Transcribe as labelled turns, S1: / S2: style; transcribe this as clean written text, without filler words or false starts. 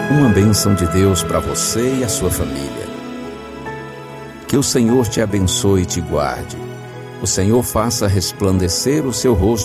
S1: Uma bênção de Deus para você e a sua família. Que o Senhor te abençoe e te guarde. O Senhor faça resplandecer o seu rosto